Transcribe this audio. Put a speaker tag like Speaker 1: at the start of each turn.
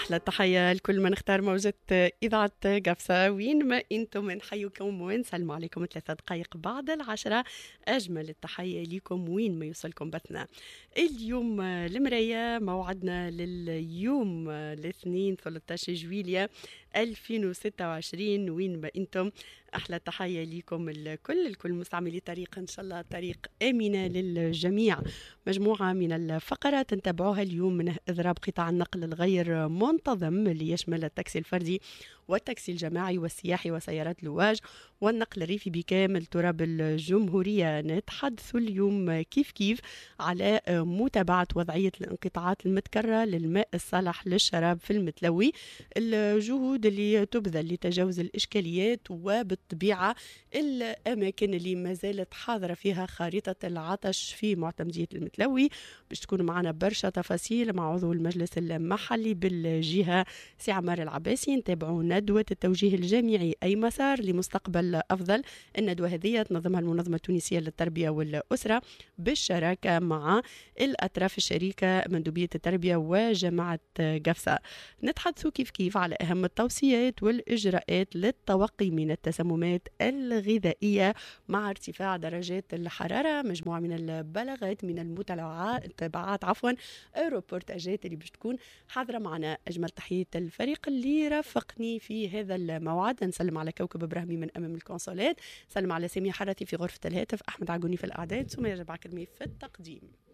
Speaker 1: أحلى تحية لكل من اختار موجة إذاعة قفصة وين ما أنتم، نحييكم ونسلم عليكم 3 دقائق بعد 10. أجمل التحية لكم وين ما يوصلكم بثنا اليوم. المراية موعدنا لليوم الاثنين 13 جويلية 2026. وين ما أنتم أحلى تحية لكم الكل مستعملي طريق، إن شاء الله طريق آمنة للجميع. مجموعة من الفقرات نتابعوها اليوم من إضراب قطاع النقل الغير منتظم اللي يشمل التاكسي الفردي والتاكسي الجماعي والسياحي وسيارات لواج والنقل الريفي بكامل تراب الجمهورية. نتحدث اليوم كيف على متابعة وضعية الانقطاعات المتكررة للماء الصالح للشراب في المتلوي، الجهود اللي تبذل لتجاوز الإشكاليات وبالطبيعة الأماكن اللي ما زالت حاضرة فيها خارطة العطش في معتمدية المتلوي. باش تكون معنا برشا تفاصيل مع عضو المجلس المحلي بالجهة سي عمار العباسي. نتابعوا ندوة التوجيه الجامعي أي مسار لمستقبل أفضل. الندوة هذه تنظمها المنظمة التونسية للتربية والأسرة بالشراكة مع الأطراف الشريكة مندوبية التربية وجامعة قفصة. نتحدثوا كيف على أهم التوصيات والإجراءات للتوقي من التسممات الغذائية مع ارتفاع درجات الحرارة. مجموعة من البلاغات من المتابعات الروبورتاجات اللي باش تكون حاضرة معنا. أجمل تحية الفريق اللي رافقني في هذا الموعد. نسلم على كوكب إبراهيمي من أمام الكونسولات، سلم على سامية حرتي في غرفة الهاتف، أحمد عقوني في الأعداد، سمية جبع كرمي في التقديم.